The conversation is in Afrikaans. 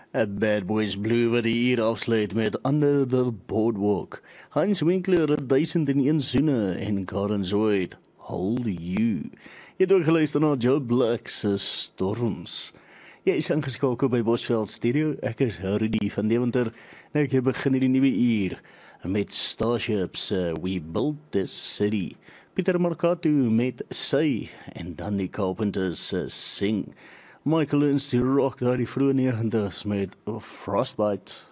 Bad Boys Blue wat die hier afsluit met Under the Boardwalk. Hans Winkler het 1001 soene en Karen Zoid, Hold You. Jy het ook geluister na Joe Black's Storms. Jy is ingeskakel by Bosveld Studio. Ek is Rudy van Deventer en ek begin die nuwe uur met Starships We Built This City. Pieter Marcato met Sy en dan die Carpenters Sing. Michael Learns to Rock daar die vroege 90's met Frostbite.